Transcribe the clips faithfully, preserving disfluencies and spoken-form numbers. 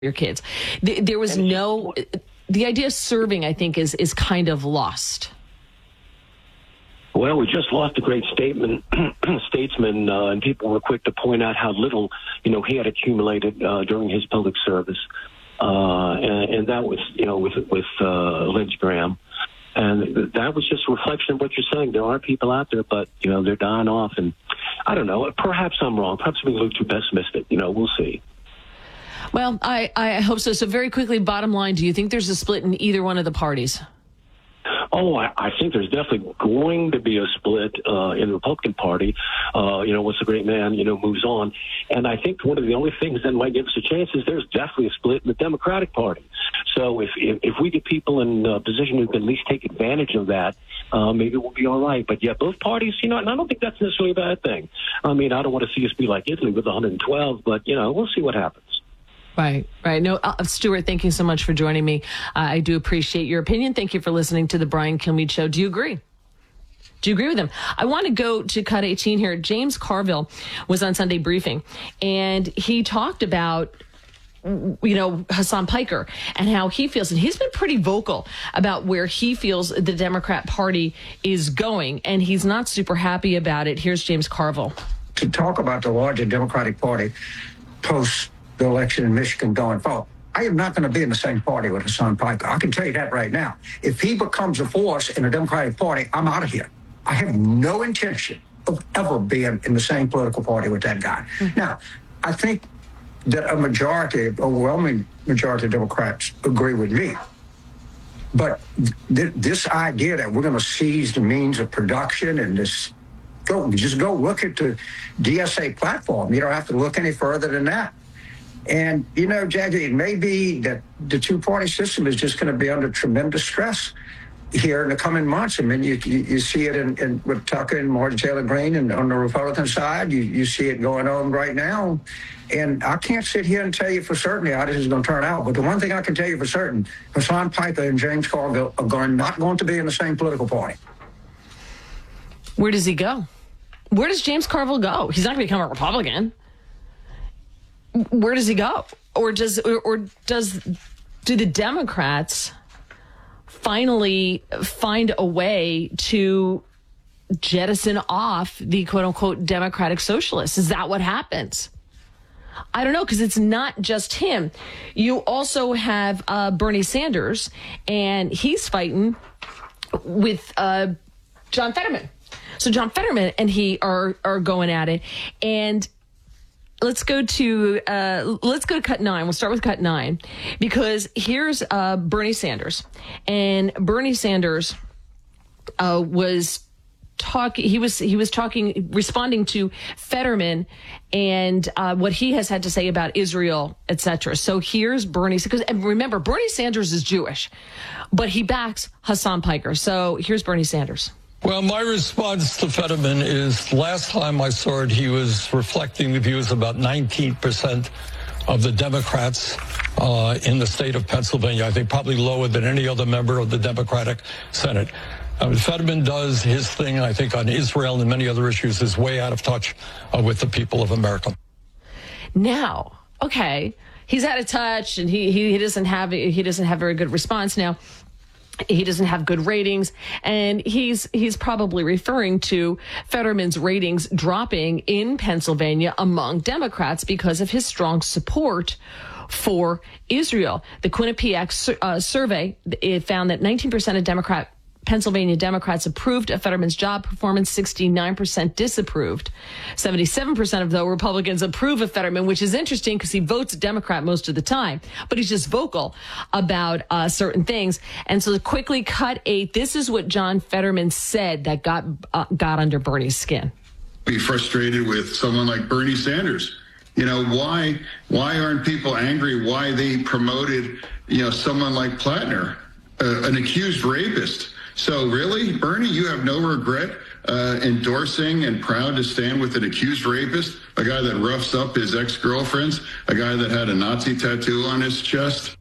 your kids. There was no, the idea of serving, I think, is is kind of lost. Well, we just lost a great statement, statesman, uh, and people were quick to point out how little, you know, he had accumulated uh, during his public service, uh, and, and that was, you know, with with uh, Lindsey Graham, and that was just a reflection of what you're saying. There are people out there, but you know, they're dying off, and I don't know. Perhaps I'm wrong. Perhaps I'm being a little too pessimistic. You know, we'll see. Well, I, I hope so. So very quickly, bottom line, do you think there's a split in either one of the parties? Oh, I, I think there's definitely going to be a split uh, in the Republican Party. Uh, you know, once a great man, you know, moves on. And I think one of the only things that might give us a chance is there's definitely a split in the Democratic Party. So if if, if we get people in a position who can at least take advantage of that, uh, maybe we'll be all right. But yeah, both parties, you know, and I don't think that's necessarily a bad thing. I mean, I don't want to see us be like Italy with one hundred twelve, but, you know, we'll see what happens. Right, right. No, uh, Stuart, thank you so much for joining me. Uh, I do appreciate your opinion. Thank you for listening to the Brian Kilmeade Show. Do you agree? Do you agree with him? I want to go to cut eighteen here. James Carville was on Sunday Briefing, and he talked about, you know, Hassan Piker and how he feels. And he's been pretty vocal about where he feels the Democrat Party is going, and he's not super happy about it. Here's James Carville. To talk about the larger Democratic Party post the election in Michigan going forward, I am not going to be in the same party with Hassan Piker. I can tell you that right now. If he becomes a force in the Democratic Party, I'm out of here. I have no intention of ever being in the same political party with that guy. Mm-hmm. Now, I think that a majority, overwhelming majority of Democrats agree with me. But th- this idea that we're going to seize the means of production and this, go just go look at the D S A platform. You don't have to look any further than that. And, you know, Jackie, it may be that the two-party system is just going to be under tremendous stress here in the coming months. I mean, you you, you see it in, in with Tucker and Martin Taylor Greene, and on the Republican side, you, you see it going on right now. And I can't sit here and tell you for certain how this is going to turn out. But the one thing I can tell you for certain, Hassan Piker and James Carville are going, not going to be in the same political party. Where does he go? Where does James Carville go? He's not going to become a Republican. Where does he go? Or does or, or does do the Democrats finally find a way to jettison off the quote unquote Democratic Socialists? Is that what happens? I don't know, because it's not just him. You also have uh, Bernie Sanders, and he's fighting with uh, John Fetterman. So John Fetterman and he are are going at it, and Let's go to uh, let's go to cut nine. We'll start with cut nine, because here's uh, Bernie Sanders, and Bernie Sanders uh, was talking. He was he was talking, responding to Fetterman and uh, what he has had to say about Israel, et cetera. So here's Bernie, because and remember, Bernie Sanders is Jewish, but he backs Hassan Piker. So here's Bernie Sanders. Well, my response to Fetterman is, last time I saw it, he was reflecting the views of about nineteen percent of the Democrats uh, in the state of Pennsylvania. I think probably lower than any other member of the Democratic Senate. Uh, Fetterman does his thing, I think, on Israel and many other issues, is way out of touch uh, with the people of America. Now, okay, he's out of touch, and he, he, he doesn't have he doesn't have very good response now. He doesn't have good ratings, and he's he's probably referring to Fetterman's ratings dropping in Pennsylvania among Democrats because of his strong support for Israel. The Quinnipiac uh, survey, it found that nineteen percent of Democrat Pennsylvania Democrats approved of Fetterman's job performance, sixty-nine percent disapproved. seventy-seven percent of the Republicans approve of Fetterman, which is interesting because he votes Democrat most of the time, but he's just vocal about uh, certain things. And so to quickly cut eight, this is what John Fetterman said that got uh, got under Bernie's skin. Be frustrated with someone like Bernie Sanders. You know, why why aren't people angry? Why they promoted, you know, someone like Plattner, uh, an accused rapist? So really, Bernie, you have no regret uh, endorsing and proud to stand with an accused rapist, a guy that roughs up his ex-girlfriends, a guy that had a Nazi tattoo on his chest?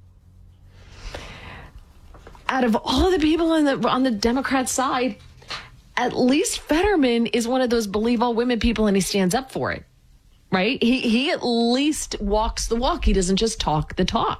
Out of all the people on the on the Democrat side, at least Fetterman is one of those believe all women people, and he stands up for it. right? He he at least walks the walk. He doesn't just talk the talk.